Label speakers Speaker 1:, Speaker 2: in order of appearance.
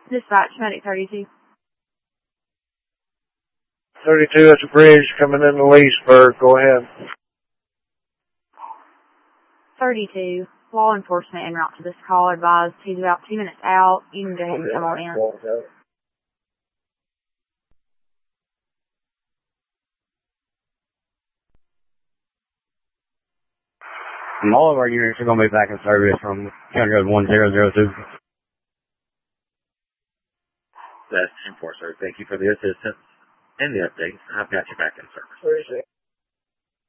Speaker 1: Dispatch, Medic 32.
Speaker 2: 32, that's a bridge coming into Leesburg. Go ahead.
Speaker 1: 32, law enforcement en route to this call. Advised he's about 2 minutes out. You can go ahead and come on in.
Speaker 3: And all of our units are going to be back in service from County Road 1002.
Speaker 4: That's 10-4, sir. Thank you for the assistance and the update. I've got you back in service.